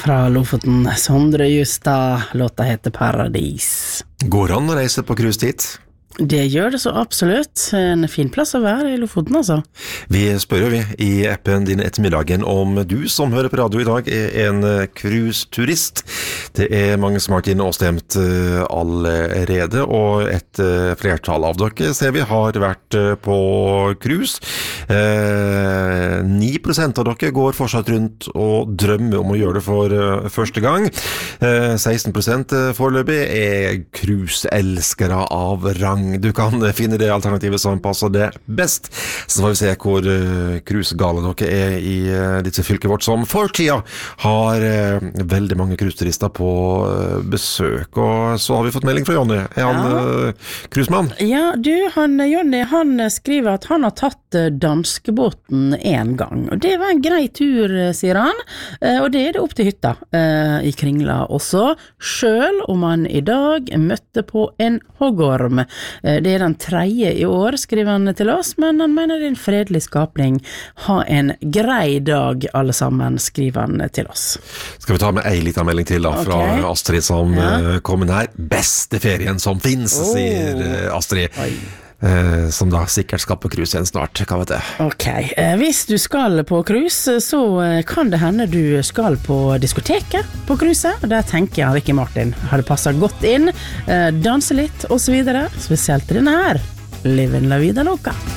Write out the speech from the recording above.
fra Lofoten. Sondre Justad, låta heter Paradis. Går an å reise på cruise dit? Det gjør det så absolutt. En fin plass å være I Lofoten, altså. Vi spør jo I appen din ettermiddagen om du som hører på radio I dag en cruise-turist. Det mange som har vært inne og stemt allerede, og et flertall av dere ser vi har vært på cruise. 9% av dere går fortsatt rundt og drømmer om å gjøre det for første gang. 16% foreløpig cruise-elskere av rang. Du kan finne det alternativet som passer det best. Så får vi se hvor cruisegale dere I dette fylket vårt, som for tida har veldig mange cruiseturister på besøk. Og så har vi fått melding fra Jonny. Han cruisemann? Ja, Jonny, han skriver at han har tatt danskebåten en gang. Og det var en grei tur, sier han. Og det det opp til hytta I Kringla også, selv om han I dag møtte på en hoggorm. Det den 3. I år, skriver han til oss, men han mener det en fredelig skapning. Ha en grei dag, alle sammen, skriver han til oss. Skal vi ta med en liten melding til da, fra Astrid som kommer her. Beste ferien som finnes, sier Astrid. Som da sikkert skal på cruise igjen snart, hva vet jeg. Ok, hvis du skal på cruise, så kan det hende du skal på diskoteket på cruise, og der tenker jeg Ricky Martin har det passet godt inn, danse litt og så videre, spesielt denne her, Livin' la vida loca.